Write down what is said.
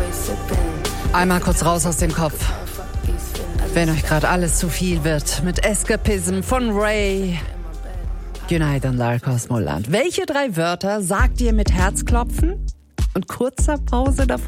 Einmal kurz raus aus dem Kopf. Wenn euch gerade alles zu viel wird, mit Escapism von Ray. Goodnight und Larcos Moland. Welche 3 Wörter sagt ihr mit Herzklopfen und kurzer Pause davor?